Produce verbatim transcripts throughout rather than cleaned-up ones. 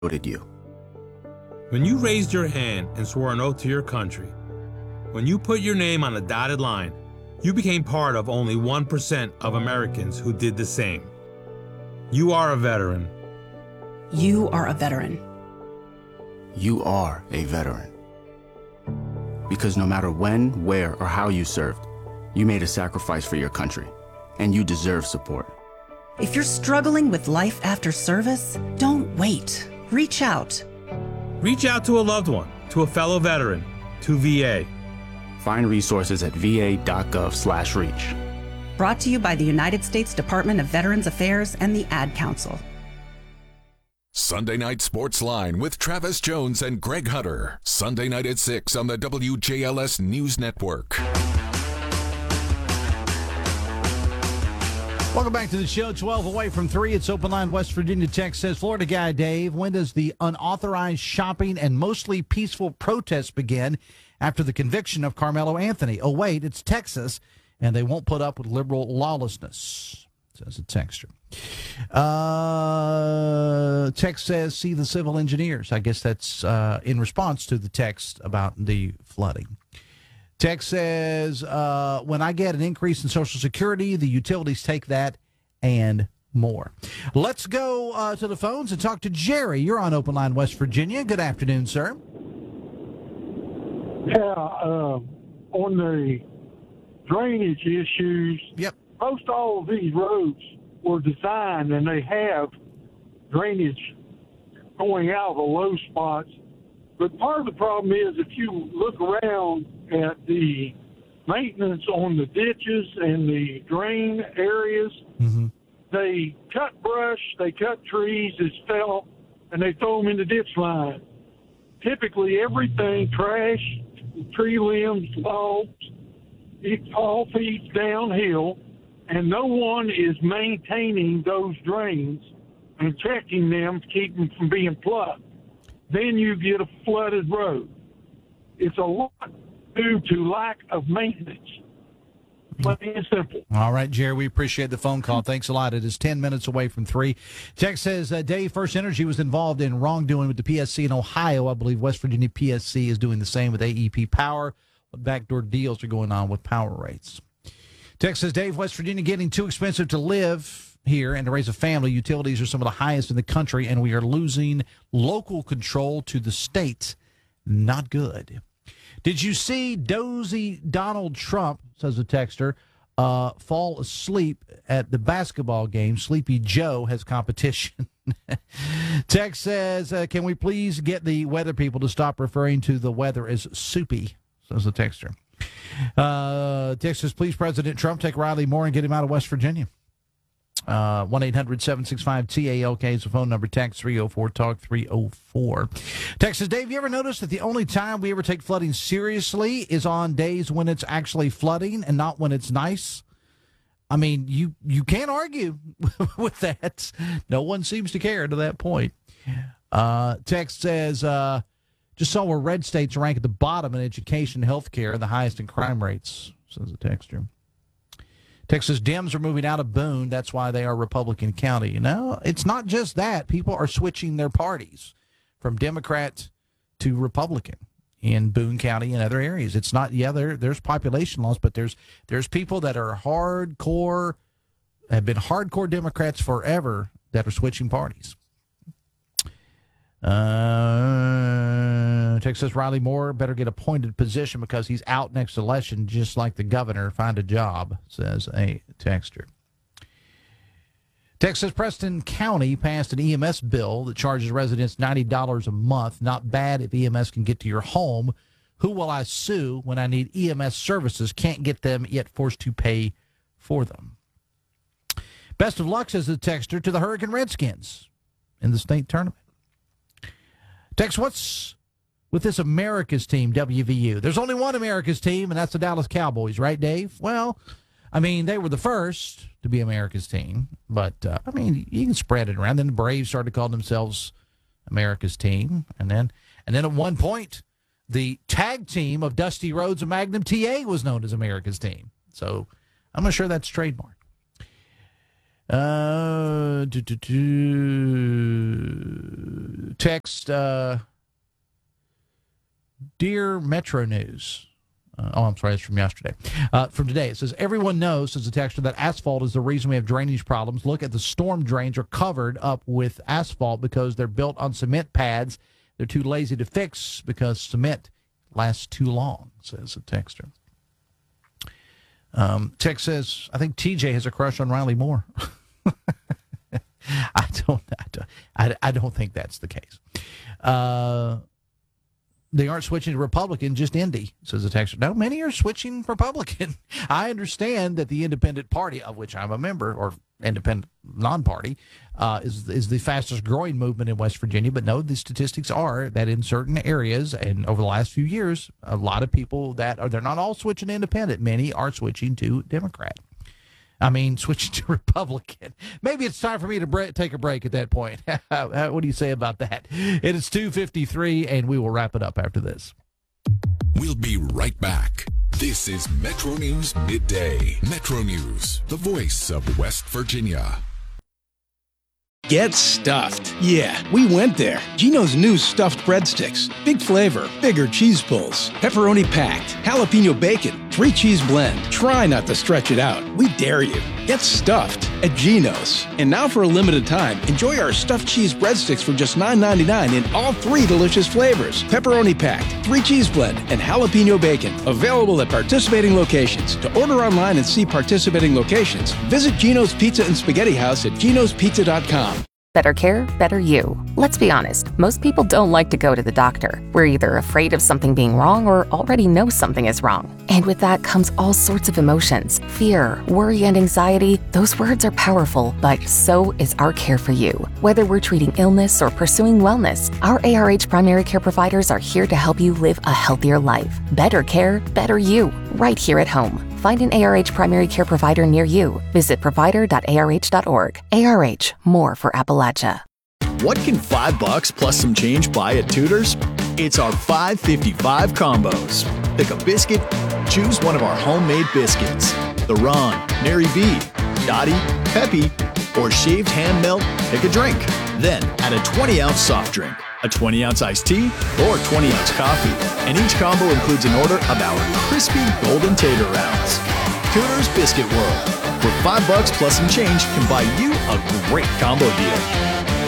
voted you. When you raised your hand and swore an oath to your country, when you put your name on a dotted line, you became part of only one percent of Americans who did the same. You are a veteran. You are a veteran. You are a veteran. Because no matter when, where, or how you served, you made a sacrifice for your country, and you deserve support. If you're struggling with life after service, don't wait. Reach out. Reach out to a loved one, to a fellow veteran, to V A. Find resources at va.gov slash reach. Brought to you by the United States Department of Veterans Affairs and the Ad Council. Sunday Night Sports Line with Travis Jones and Greg Hunter. Sunday night at six on the W J L S News Network. Welcome back to the show. twelve away from three. It's Open Line West Virginia. Text says, Florida guy Dave, when does the unauthorized shopping and mostly peaceful protests begin after the conviction of Carmelo Anthony? Oh, wait, it's Texas, and they won't put up with liberal lawlessness, says a texter. Uh, text says, see the civil engineers. I guess that's uh, in response to the text about the flooding. Text says, uh, when I get an increase in Social Security, the utilities take that and more. Let's go uh, to the phones and talk to Jerry. You're on Open Line West Virginia. Good afternoon, sir. Yeah, uh, on the drainage issues, yep. Most all of these roads were designed and they have drainage going out of the low spots. But part of the problem is if you look around at the maintenance on the ditches and the drain areas, mm-hmm. they cut brush, they cut trees that fell, and they throw them in the ditch line. Typically, everything, trash, tree limbs, logs, it all feeds downhill, and no one is maintaining those drains and checking them to keep them from being plugged. Then you get a flooded road. It's a lot due to lack of maintenance. Plain and simple. All right, Jerry, we appreciate the phone call. Thanks a lot. It is ten minutes away from three. Text says, uh, Dave, First Energy was involved in wrongdoing with the P S C in Ohio. I believe West Virginia P S C is doing the same with A E P Power. What backdoor deals are going on with power rates? Text says, Dave, West Virginia getting too expensive to live here and to raise a family. Utilities are some of the highest in the country, and we are losing local control to the state. Not good. Did you see dozy Donald Trump, says a texter, uh, fall asleep at the basketball game? Sleepy Joe has competition. Text says, uh, can we please get the weather people to stop referring to the weather as soupy, says the texter. Uh, text says, please, President Trump, take Riley Moore and get him out of West Virginia. Uh, one eight hundred seven six five T A L K is the phone number. Text three oh four talk three oh four. Text says, Dave, you ever notice that the only time we ever take flooding seriously is on days when it's actually flooding and not when it's nice? I mean, you, you can't argue with that. No one seems to care to that point. Uh, text says, uh, just saw where red states rank at the bottom in education and health care and the highest in crime rates, says the texter. Texas Dems are moving out of Boone. That's why they are Republican County. You know, it's not just that. People are switching their parties from Democrat to Republican in Boone County and other areas. It's not, yeah, there, there's population loss, but there's there's people that are hardcore, have been hardcore Democrats forever that are switching parties. Uh, Texas Riley Moore better get appointed position because he's out next election, just like the governor. Find a job, says a texter. Texas Preston County passed an E M S bill that charges residents ninety dollars a month. Not bad if E M S can get to your home. Who will I sue when I need E M S services? Can't get them, yet forced to pay for them. Best of luck, says the texter, to the Hurricane Redskins in the state tournament. Text, what's with this America's team, W V U? There's only one America's team, and that's the Dallas Cowboys, right, Dave? Well, I mean, they were the first to be America's team, but, uh, I mean, you can spread it around. Then the Braves started calling themselves America's team, and then and then at one point, the tag team of Dusty Rhodes and Magnum T A was known as America's team. So I'm not sure that's trademarked. Uh, do, do, do. Text, uh, Dear Metro News. Uh, oh, I'm sorry, it's from yesterday. Uh, from today, it says, everyone knows, says the texter, that asphalt is the reason we have drainage problems. Look at the storm drains are covered up with asphalt because they're built on cement pads. They're too lazy to fix because cement lasts too long, says the texter. Um, text says, I think T J has a crush on Riley Moore. I don't, I don't, I, I don't think that's the case. Uh, They aren't switching to Republican, just Indy, says the texter. No, many are switching Republican. I understand that the independent party, of which I'm a member, or independent non-party, uh, is is the fastest growing movement in West Virginia. But no, the statistics are that in certain areas and over the last few years, a lot of people that are, they're not all switching to independent. Many are switching to Democrat. I mean, switching to Republican. Maybe it's time for me to break, take a break at that point. What do you say about that? It is two fifty-three, and we will wrap it up after this. We'll be right back. This is Metro News Midday. Metro News, the voice of West Virginia. Get stuffed. Yeah, we went there. Geno's new stuffed breadsticks. Big flavor, bigger cheese pulls, pepperoni packed, jalapeno bacon, three cheese blend. Try not to stretch it out. We dare you. Get stuffed at Geno's. And now for a limited time, enjoy our stuffed cheese breadsticks for just nine ninety-nine in all three delicious flavors. Pepperoni packed, three cheese blend, and jalapeno bacon. Available at participating locations. To order online and see participating locations, visit Geno's Pizza and Spaghetti House at genos pizza dot com. Better care, better you. Let's be honest, most people don't like to go to the doctor. We're either afraid of something being wrong or already know something is wrong. And with that comes all sorts of emotions. Fear, worry, and anxiety. Those words are powerful, but so is our care for you. Whether we're treating illness or pursuing wellness, our A R H primary care providers are here to help you live a healthier life. Better care, better you. Right here at home. Find an A R H primary care provider near you. Visit provider dot A R H dot org. A R H, more for Appalachia. What can five bucks plus some change buy at Tudor's? It's our five fifty-five combos. Pick a biscuit, choose one of our homemade biscuits. The Ron, Nary B, Dottie, Peppy, or shaved ham melt, pick a drink. Then add a twenty ounce soft drink, a twenty ounce iced tea, or twenty ounce coffee. And each combo includes an order of our crispy golden tater rounds. Tudor's Biscuit World, where five bucks plus some change can buy you a great combo deal.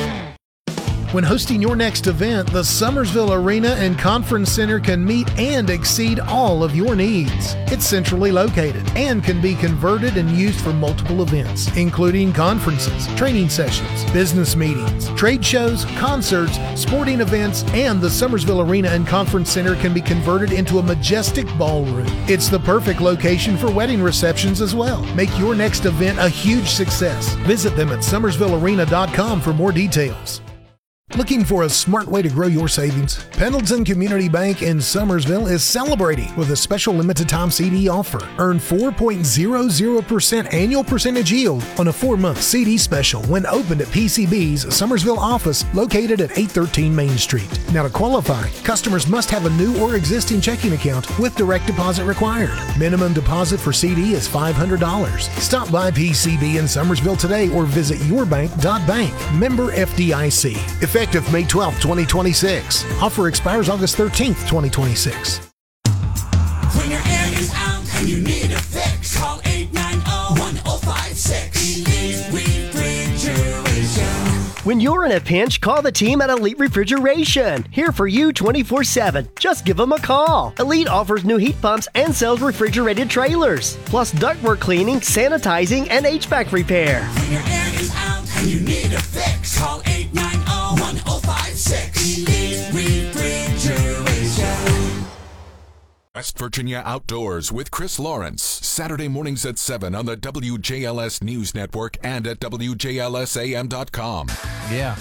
When hosting your next event, the Summersville Arena and Conference Center can meet and exceed all of your needs. It's centrally located and can be converted and used for multiple events, including conferences, training sessions, business meetings, trade shows, concerts, sporting events, and the Summersville Arena and Conference Center can be converted into a majestic ballroom. It's the perfect location for wedding receptions as well. Make your next event a huge success. Visit them at summersville arena dot com for more details. Looking for a smart way to grow your savings? Pendleton Community Bank in Summersville is celebrating with a special limited time C D offer. Earn four point zero zero percent annual percentage yield on a four-month C D special when opened at P C B's Summersville office located at eight thirteen Main Street. Now to qualify, customers must have a new or existing checking account with direct deposit required. Minimum deposit for C D is five hundred dollars. Stop by P C B in Summersville today or visit your bank dot bank. Member F D I C. Effective May twelfth, twenty twenty-six. Offer expires August thirteenth, twenty twenty-six. When your air is out and you need a fix, call eight nine zero, one zero five six. Elite Refrigeration. When you're in a pinch, call the team at Elite Refrigeration. Here for you twenty-four seven. Just give them a call. Elite offers new heat pumps and sells refrigerated trailers, plus ductwork cleaning, sanitizing, and H V A C repair. When your air is out and you need a fix, call eight nine zero, one zero five six. Elite Refrigeration. West Virginia Outdoors with Chris Lawrence, Saturday mornings at seven on the W J L S News Network and at W J L S A M dot com. Yeah.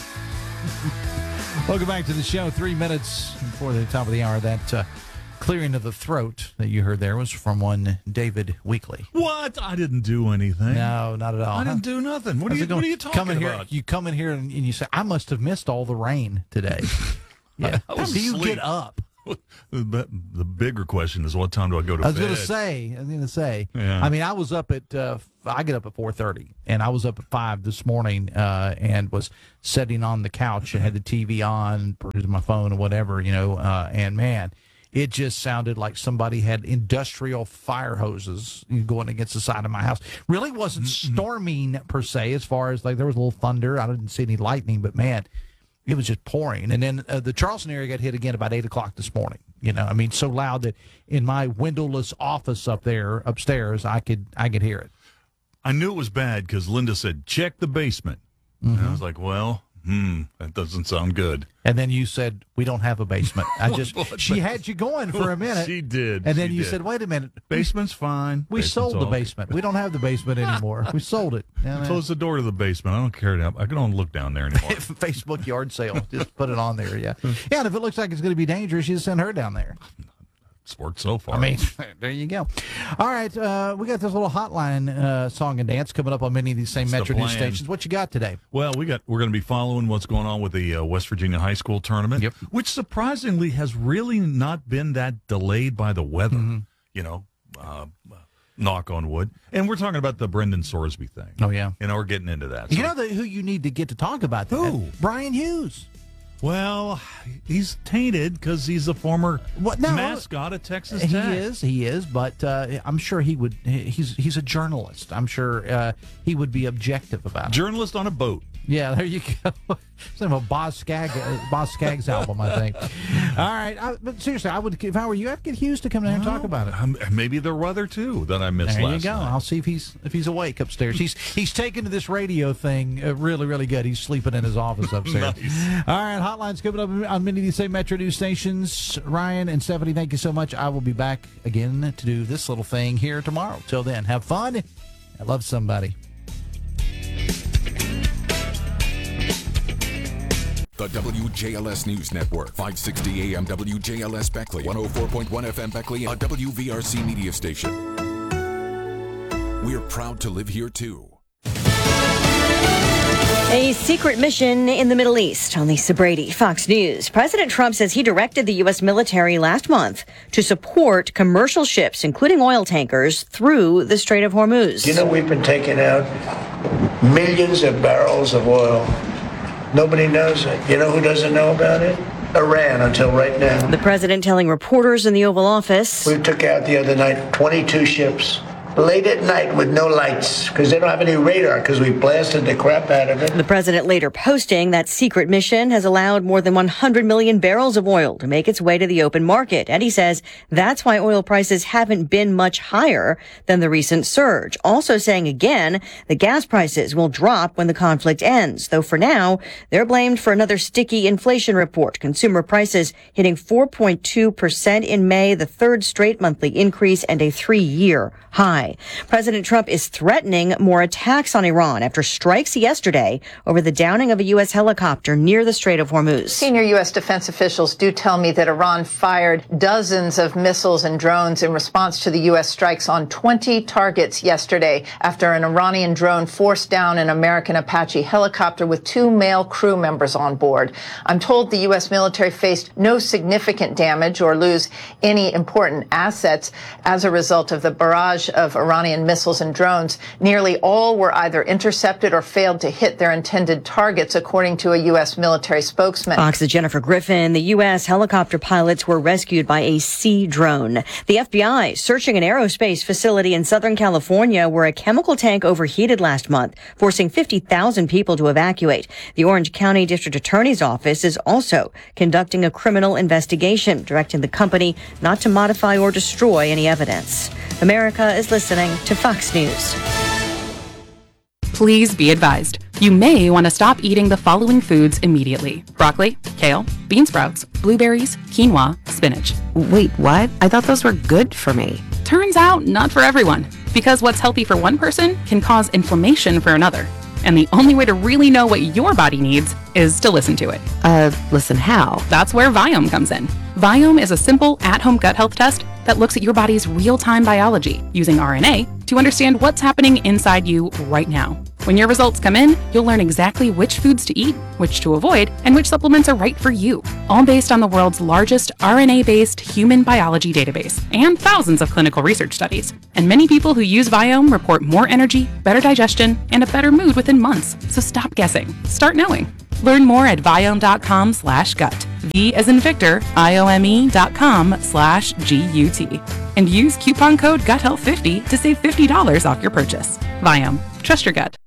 Welcome back to the show. Three minutes before the top of the hour. That uh, clearing of the throat that you heard there was from one David Weekley. What? I didn't do anything. No, not at all. I huh? didn't do nothing. What, are you, what are you talking come in about? Here, you come in here and, and you say, I must have missed all the rain today. Yeah. I was Do you asleep. get up? The, the bigger question is, what time do I go to I was bed? going to say, I was going to say, Yeah. I mean, I was up at, uh, I get up at four thirty, and I was up at five this morning uh, and was sitting on the couch and had the T V on, perusing my phone or whatever, you know, uh, and man, it just sounded like somebody had industrial fire hoses going against the side of my house. Really wasn't storming per se, as far as like there was a little thunder. I didn't see any lightning, but man, it was just pouring. And then uh, the Charleston area got hit again about eight o'clock this morning. You know, I mean, so loud that in my windowless office up there, upstairs, I could I could hear it. I knew it was bad because Linda said, check the basement. Mm-hmm. And I was like, well, hmm, that doesn't sound good. And then you said, we don't have a basement. I just, she had you going for a minute. She did. And then she you did. said, wait a minute. Basement's fine. We Basement's sold the all- basement. We don't have the basement anymore. We sold it. Yeah, Close the door to the basement. I don't care. To, I don't look down there anymore. Facebook yard sale. Just put it on there, yeah. Yeah, and if it looks like it's going to be dangerous, you just send her down there. It's worked so far. I mean, there you go. All right, uh, we got this little hotline uh, song and dance coming up on many of these same It's the Metro News plan. stations. What you got today? Well, we got we're going to be following what's going on with the uh, West Virginia High School tournament, Yep. which surprisingly has really not been that delayed by the weather. Mm-hmm. You know, uh, knock on wood. And we're talking about the Brendan Sorsby thing. Oh, yeah. You know, we're getting into that. You So- know the, who you need to get to talk about that? Who? Brian Hughes. Well, he's tainted because he's a former What? No, mascot at Texas He Tech. is, he is, but uh, I'm sure he would. He's he's a journalist. I'm sure uh, he would be objective about it. Journalist on a boat. Yeah, there you go. It's like a Boz Skaggs, uh, Boz Skaggs album, I think. All right, I, but seriously, I would if I were you, I'd get Hughes to come down here and talk about it. Um, maybe the weather too that I missed There you last go. night. I'll see if he's if he's awake upstairs. He's he's taken to this radio thing uh, really really good. He's sleeping in his office upstairs. Nice. All right, hotline's coming up on many of these same Metro News stations. Ryan and Stephanie, thank you so much. I will be back again to do this little thing here tomorrow. Till then, have fun. I love somebody. The W J L S News Network, five sixty A M W J L S Beckley, one oh four point one F M Beckley, a W V R C media station. We're proud to live here too. A secret mission in the Middle East. On Lisa Brady, Fox News. President Trump says he directed the U S military last month to support commercial ships, including oil tankers, through the Strait of Hormuz. You know, we've been taking out millions of barrels of oil. Nobody knows it. You know who doesn't know about it? Iran, until right now. The president telling reporters in the Oval Office. We took out the other night twenty-two ships. Late at night with no lights because they don't have any radar because we blasted the crap out of it. The president later posting that secret mission has allowed more than one hundred million barrels of oil to make its way to the open market. And he says that's why oil prices haven't been much higher than the recent surge. Also saying again, the gas prices will drop when the conflict ends. Though for now, they're blamed for another sticky inflation report. Consumer prices hitting four point two percent in May, the third straight monthly increase and a three-year high. President Trump is threatening more attacks on Iran after strikes yesterday over the downing of a U S helicopter near the Strait of Hormuz. Senior U S defense officials do tell me that Iran fired dozens of missiles and drones in response to the U S strikes on twenty targets yesterday after an Iranian drone forced down an American Apache helicopter with two male crew members on board. I'm told the U S military faced no significant damage or lose any important assets as a result of the barrage of Iranian missiles and drones. Nearly all were either intercepted or failed to hit their intended targets, according to a U S military spokesman. Fox's Jennifer Griffin. The U S helicopter pilots were rescued by a sea drone. The F B I searching an aerospace facility in Southern California where a chemical tank overheated last month, forcing fifty thousand people to evacuate. The Orange County District Attorney's Office is also conducting a criminal investigation, directing the company not to modify or destroy any evidence. America is listening to Fox News. Please be advised. You may want to stop eating the following foods immediately. Broccoli, kale, bean sprouts, blueberries, quinoa, spinach. Wait, what? I thought those were good for me. Turns out, not for everyone. Because what's healthy for one person can cause inflammation for another. And the only way to really know what your body needs is to listen to it. Uh, listen how? That's where Viome comes in. Viome is a simple, at-home gut health test that looks at your body's real-time biology using R N A to understand what's happening inside you right now. When your results come in, you'll learn exactly which foods to eat, which to avoid, and which supplements are right for you. all based on the world's largest R N A-based human biology database and thousands of clinical research studies. And many people who use Viome report more energy, better digestion, and a better mood within months. So stop guessing. Start knowing. Learn more at Viome.com slash gut. V as in Victor, I-O-M-E dot com slash G-U-T. And use coupon code gut health fifty to save fifty dollars off your purchase. Viome. Trust your gut.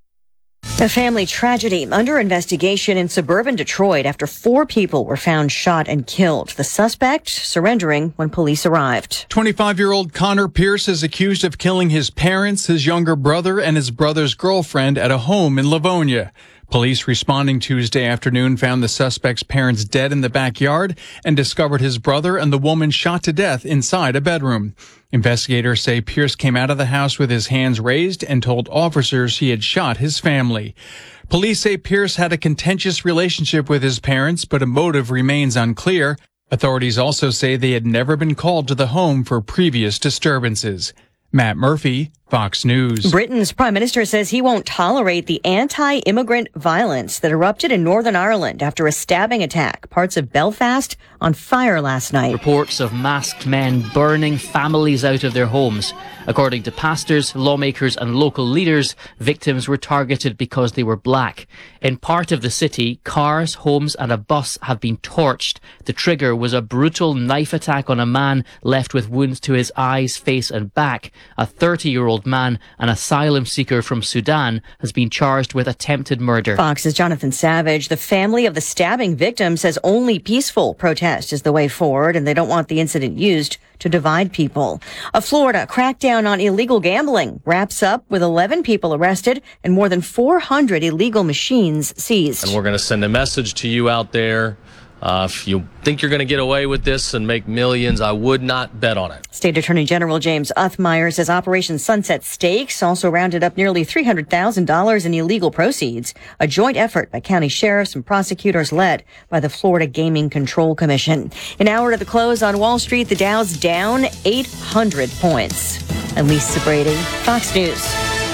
A family tragedy under investigation in suburban Detroit after four people were found shot and killed. The suspect surrendering when police arrived. twenty-five-year-old Connor Pierce is accused of killing his parents, his younger brother, and his brother's girlfriend at a home in Livonia. Police responding Tuesday afternoon found the suspect's parents dead in the backyard and discovered his brother and the woman shot to death inside a bedroom. Investigators say Pierce came out of the house with his hands raised and told officers he had shot his family. Police say Pierce had a contentious relationship with his parents, but a motive remains unclear. Authorities also say they had never been called to the home for previous disturbances. Matt Murphy, Fox News. Britain's prime minister says he won't tolerate the anti-immigrant violence that erupted in Northern Ireland after a stabbing attack. Parts of Belfast on fire last night. Reports of masked men burning families out of their homes. According to pastors, lawmakers and local leaders, victims were targeted because they were black. In part of the city, cars, homes and a bus have been torched. The trigger was a brutal knife attack on a man left with wounds to his eyes, face and back. A thirty-year-old man, an asylum seeker from Sudan, has been charged with attempted murder. Fox's Jonathan Savage. The family of the stabbing victim says only peaceful protest is the way forward, and they don't want the incident used to divide people. A Florida crackdown on illegal gambling wraps up with eleven people arrested and more than four hundred illegal machines seized. And we're going to send a message to you out there. Uh, if you think you're going to get away with this and make millions, I would not bet on it. State Attorney General James Uthmeyer says Operation Sunset Stakes also rounded up nearly three hundred thousand dollars in illegal proceeds, a joint effort by county sheriffs and prosecutors led by the Florida Gaming Control Commission. An hour to the close on Wall Street, the Dow's down eight hundred points. I'm Lisa Brady, Fox News.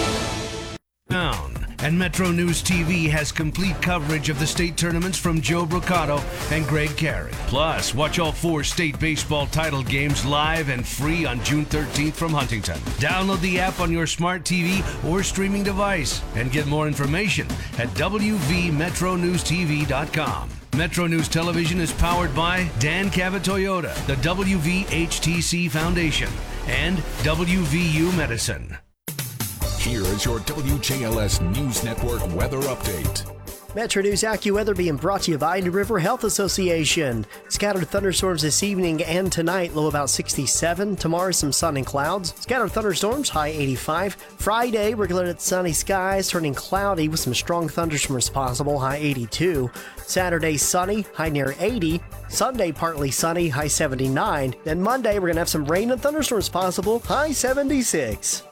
Down. And Metro News T V has complete coverage of the state tournaments from Joe Brocato and Greg Carey. Plus, watch all four state baseball title games live and free on June thirteenth from Huntington. Download the app on your smart T V or streaming device and get more information at W V Metro News T V dot com. Metro News Television is powered by Dan Cabot Toyota, the W V H T C Foundation, and W V U Medicine. Here is your W J L S News Network weather update. Metro News AccuWeather being brought to you by Indian River Health Association. Scattered thunderstorms this evening and tonight, low about sixty-seven. Tomorrow, some sun and clouds. Scattered thunderstorms, high eighty-five. Friday, we're looking at sunny skies, turning cloudy with some strong thunderstorms possible, high eighty-two. Saturday, sunny, high near eighty. Sunday, partly sunny, high seventy-nine. Then Monday, we're going to have some rain and thunderstorms possible, high seventy-six.